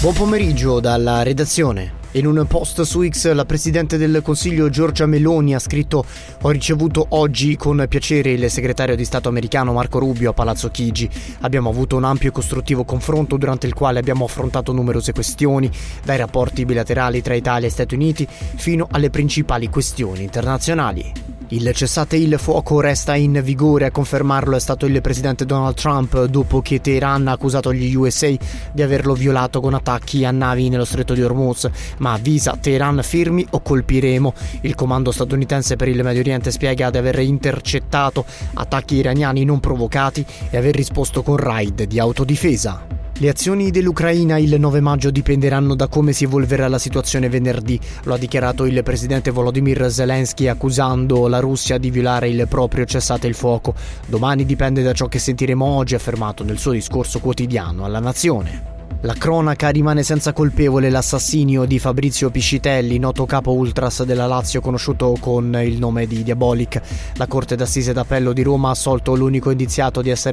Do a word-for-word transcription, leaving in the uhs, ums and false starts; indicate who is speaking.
Speaker 1: Buon pomeriggio dalla redazione. In un post su X la Presidente del Consiglio Giorgia Meloni ha scritto: ho ricevuto oggi con piacere il segretario di Stato americano Marco Rubio a Palazzo Chigi. Abbiamo avuto un ampio e costruttivo confronto durante il quale abbiamo affrontato numerose questioni, dai rapporti bilaterali tra Italia e Stati Uniti fino alle principali questioni internazionali. Il cessate il fuoco resta in vigore, a confermarlo è stato il presidente Donald Trump dopo che Teheran ha accusato gli U S A di averlo violato con attacchi a navi nello stretto di Hormuz, ma avvisa Teheran: fermi o colpiremo. Il comando statunitense per il Medio Oriente spiega di aver intercettato attacchi iraniani non provocati e aver risposto con raid di autodifesa. Le azioni dell'Ucraina il nove maggio dipenderanno da come si evolverà la situazione venerdì, lo ha dichiarato il presidente Volodymyr Zelensky, accusando la Russia di violare il proprio cessate il fuoco. Domani dipende da ciò che sentiremo oggi, ha affermato nel suo discorso quotidiano alla nazione. La cronaca rimane senza colpevole l'assassinio di Fabrizio Piscitelli, noto capo ultras della Lazio conosciuto con il nome di Diabolic. La Corte d'Assise d'Appello di Roma ha assolto l'unico indiziato di essere